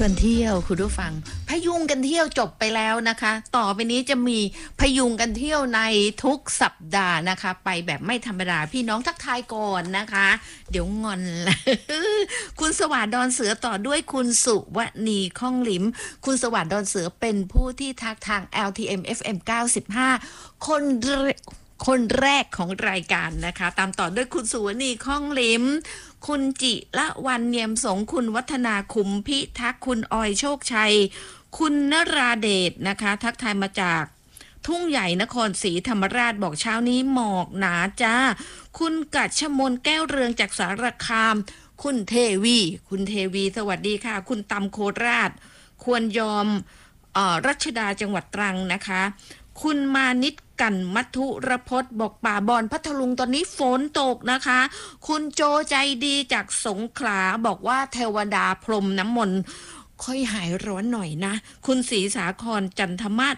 วนเที่ยวคุณผู้ฟังพยุงกันเที่ยวจบไปแล้วนะคะต่อไปนี้จะมีพยุงกันเที่ยวในทุกสัปดาห์นะคะไปแบบไม่ธรรมดาพี่น้องทักทายก่อนนะคะเดี๋ยวงอนคุณสวัสดิ์ดอนเสือต่อด้วยคุณสุวณีข้องหลิมคุณสวัสดิ์ดอนเสือเป็นผู้ที่ทักทาง LTM FM 95คนแรกของรายการนะคะตามต่อด้วยคุณสุวณีข้องหลิมคุณจิละวันเนียมสงคุณวัฒนาคุมพิทักษ์คุณออยโชคชัยคุณนราเดชนะคะทักทายมาจากทุ่งใหญ่นครศรีธรรมราชบอกเช้านี้หมอกหนาจ้าคุณกัจฉมนแก้วเรืองจากสารคามคุณเทวีสวัสดีค่ะคุณตำโคราชควรยอมรัชดาจังหวัดตรังนะคะคุณมานิตกันมัทุรพจน์บอกป่าบอนพัทลุงตอนนี้ฝนตกนะคะคุณโจใจดีจากสงขลาบอกว่าเทวดาพรมน้ำมนต์ค่อยหายร้อนหน่อยนะคุณศรีสาครจันทมาศ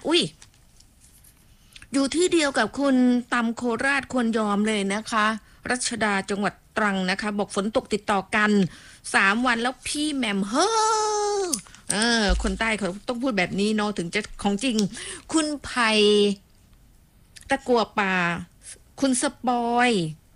อยู่ที่เดียวกับคุณตำโคราชควรยอมเลยนะคะรัชดาจังหวัดตรังนะคะบอกฝนตกติดต่อกัน3 วันแล้วพี่แหม่มคนใต้เขาต้องพูดแบบนี้เนาะถึงจะของจริงคุณไผ่ตะกัวป่าคุณสปอย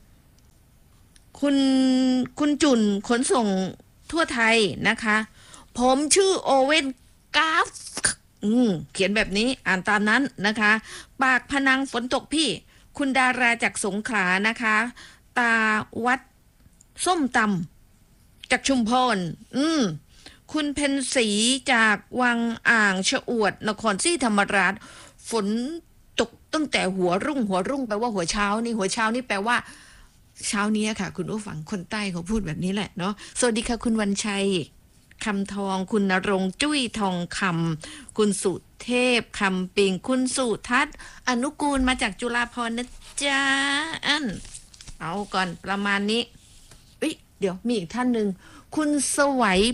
คุณจุนขนส่งทั่วไทยนะคะผมชื่อโอเว่นกราฟเขียนแบบนี้อ่านตามนั้นนะคะปากพนังฝนตกพี่คุณดาราจากสงขลานะคะตาวัดส้มตำจากชุมพรคุณเพนสีจากวังอ่างชะอวดนครศรีธรรมราชฝนตกตั้งแต่หัวรุ่งแปลว่าหัวเช้านี่แปลว่าเช้านี้ค่ะคุณผู้ฟังคนใต้เขาพูดแบบนี้แหละเนาะสวัสดีค่ะคุณวันชัยคำทองคุณณรงค์จุ้ยทองคำคุณสุเทพคำปิงคุณสุทัศน์อนุกูลมาจากจุฬาภรณ์นะจ๊ะเอาก่อนประมาณนี้เดี๋ยวมีอีกท่านหนึ่งคุณสวัย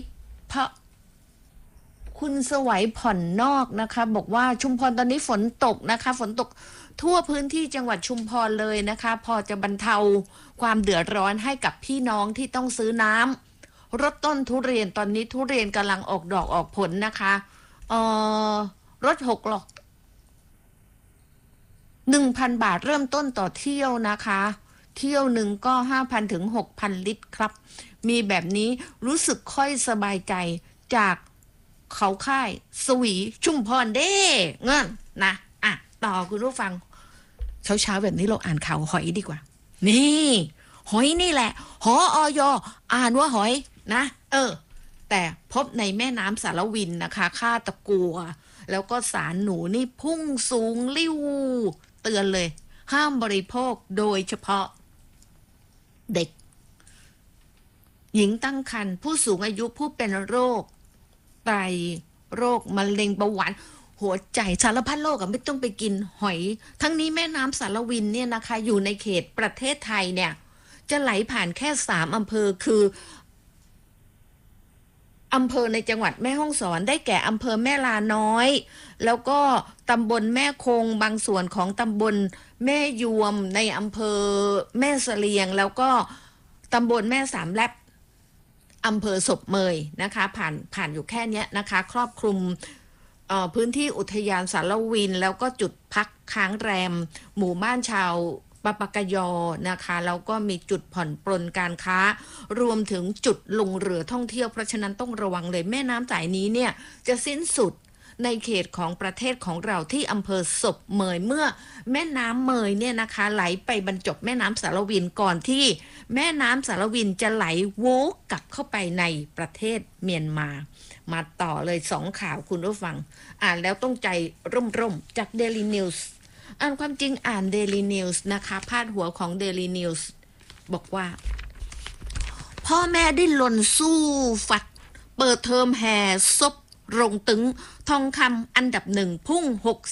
ผ่อนนอกนะคะบอกว่าชุมพรตอนนี้ฝนตกนะคะฝนตกทั่วพื้นที่จังหวัดชุมพรเลยนะคะพอจะบรรเทาความเดือดร้อนให้กับพี่น้องที่ต้องซื้อน้ำลดต้นทุเรียนตอนนี้ทุเรียนกำลังออกดอกออกผลนะคะรถ6 ล้อ 1,000 บาทเริ่มต้นต่อเที่ยวนะคะเที่ยวหนึ่งก็ 5,000 ถึง 6,000 ลิตรครับมีแบบนี้รู้สึกค่อยสบายใจจากเขาค่ายสวีชุมพรเด้เงินนะต่อคุณผู้ฟังเช้าแบบนี้เราอ่านข่าวหอยดีกว่านี่หอยนี่แหละหอยอ่านว่าหอยนะแต่พบในแม่น้ำสารวินนะคะค่าตะกัวแล้วก็สารหนูนี่พุ่งสูงลิ่วเตือนเลยห้ามบริโภคโดยเฉพาะเด็กหญิงตั้งครรภ์ผู้สูงอายุผู้เป็นโรคไตโรคมะเร็งเบาหวานหัวใจสารพัดโรคไม่ต้องไปกินหอยทั้งนี้แม่น้ำสารวินเนี่ยนะคะอยู่ในเขตประเทศไทยเนี่ยจะไหลผ่านแค่3 อำเภอคืออำเภอในจังหวัดแม่ฮ่องสอนได้แก่อำเภอแม่ลาน้อยแล้วก็ตำบลแม่คงบางส่วนของตำบลแม่ยวมในอำเภอแม่เสลียงแล้วก็ตำบลแม่สามแลบอำเภอศพเมยนะคะผ่านอยู่แค่นี้นะคะครอบคลุมพื้นที่อุทยานสารวินแล้วก็จุดพักค้างแรมหมู่บ้านชาวปะปะกะยอนะคะแล้วก็มีจุดผ่อนปรนการค้ารวมถึงจุดลงเรือท่องเที่ยวเพราะฉะนั้นต้องระวังเลยแม่น้ำสายนี้เนี่ยจะสิ้นสุดในเขตของประเทศของเราที่อำเภอศพเมยเมื่อแม่น้ำเมยเนี่ยนะคะไหลไปบรรจบแม่น้ำสารวินก่อนที่แม่น้ำสารวินจะไหลโวกกลับเข้าไปในประเทศเมียนมาต่อเลย2 ข่าวคุณผู้ฟังอ่านแล้วต้องใจร่มจาก Daily News อ่านความจริงอ่าน Daily News นะคะพาดหัวของ Daily News บอกว่าพ่อแม่ดิ้นรนสู้ฟัดเปิดเทอมแห่ซบรงตึงทองคำอันดับ1พุ่ง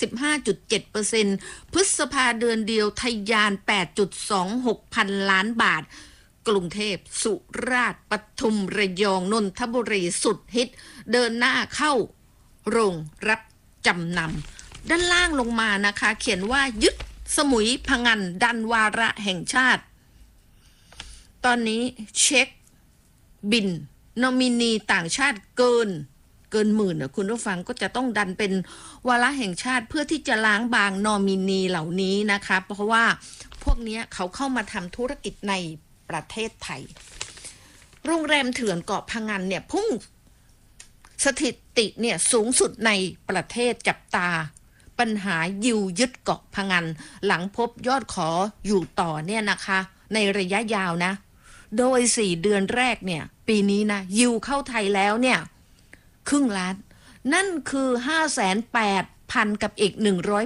65.7% พฤษภาเดือนเดียวทะยาน 8.26 พันล้านบาทกรุงเทพสุราษฎร์ปทุมระยองนนทบุรีสุดฮิตเดินหน้าเข้าโรงรับจำนำด้านล่างลงมานะคะเขียนว่ายึดสมุยพะงันดันวาระแห่งชาติตอนนี้เช็คบินนอมินีต่างชาติเกินเกินหมื่นนะคุณผู้ฟังก็จะต้องดันเป็นวาระแห่งชาติเพื่อที่จะล้างบางนอมินีเหล่านี้นะคะเพราะว่าพวกนี้เขาเข้ามาทำธุรกิจในประเทศไทยโรงแรมเถื่อนเกาะพะงันเนี่ยพุ่งสถิติเนี่ยสูงสุดในประเทศจับตาปัญหายิวยึดเกาะพะงันหลังพบยอดขออยู่ต่อเนี่ยนะคะในระยะยาวนะโดย4 เดือนแรกเนี่ยปีนี้นะยิวเข้าไทยแล้วเนี่ยครึ่งล้านนั่นคือ 508,000 กับอีก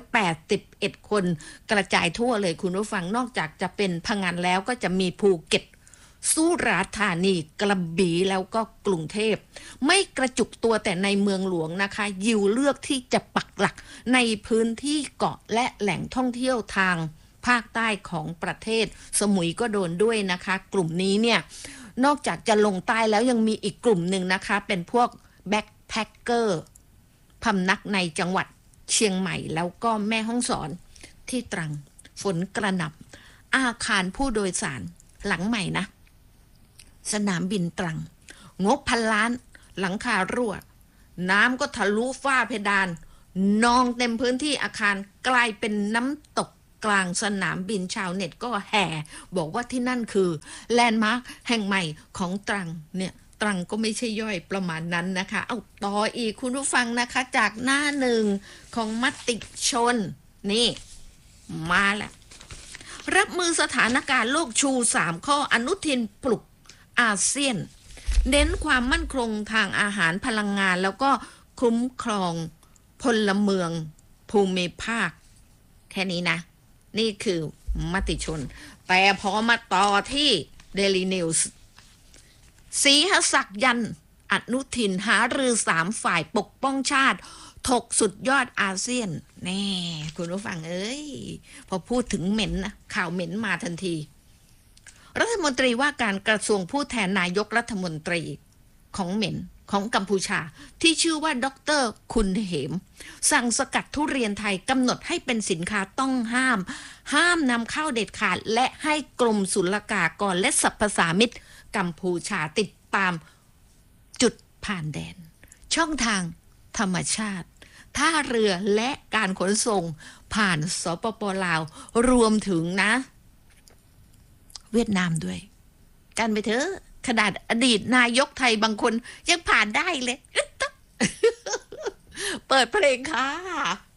181 คนกระจายทั่วเลยคุณผู้ฟังนอกจากจะเป็นพะงันแล้วก็จะมีภูเก็ตสุราษฎร์ธานีกระบี่แล้วก็กรุงเทพไม่กระจุกตัวแต่ในเมืองหลวงนะคะยิวเลือกที่จะปักหลักในพื้นที่เกาะและแหล่งท่องเที่ยวทางภาคใต้ของประเทศสมุยก็โดนด้วยนะคะกลุ่มนี้เนี่ยนอกจากจะลงใต้แล้วยังมีอีกกลุ่มหนึ่งนะคะเป็นพวกแบ็คแพคเกอร์พำนักในจังหวัดเชียงใหม่แล้วก็แม่ฮ่องสอนที่ตรังฝนกระหน่ำอาคารผู้โดยสารหลังใหม่นะสนามบินตรังงบ1,000 ล้านหลังคารั่วน้ำก็ทะลุฝ้าเพดานนองเต็มพื้นที่อาคารกลายเป็นน้ำตกกลางสนามบินชาวเน็ตก็แห่บอกว่าที่นั่นคือแลนด์มาร์คแห่งใหม่ของตรังเนี่ยตรังก็ไม่ใช่ย่อยประมาณนั้นนะคะเอาต่ออีกคุณผู้ฟังนะคะจากหน้าหนึ่งของมติชนนี่มาแล้วรับมือสถานการณ์โลกชู3 ข้ออนุทินปลุกอาเซียนเน้นความมั่นคงทางอาหารพลังงานแล้วก็คุ้มครองพลเมืองภูมิภาคแค่นี้นะนี่คือมติชนแต่พอมาต่อที่ Daily News ศรีหศักดิ์ยันอนุทินหารือ3 ฝ่ายปกป้องชาติถกสุดยอดอาเซียนแน่คุณผู้ฟังเอ้ยพอพูดถึงเหม็นนะข่าวเหม็นมาทันทีรัฐมนตรีว่าการกระทรวงผู้แทนนายกรัฐมนตรีของเหม็นของกัมพูชาที่ชื่อว่าดร.คุณเหมสั่งสกัดทุเรียนไทยกำหนดให้เป็นสินค้าต้องห้ามนำเข้าเด็ดขาดและให้กรมศุลกากรและสรรพสามิตกัมพูชาติดตามจุดผ่านแดนช่องทางธรรมชาติท่าเรือและการขนส่งผ่านสปป.ลาวรวมถึงนะเวียดนามด้วยกันไปเถอะขนาดอดีตนายกไทยบางคนยังผ่านได้เลย เปิดเพลงค่ะ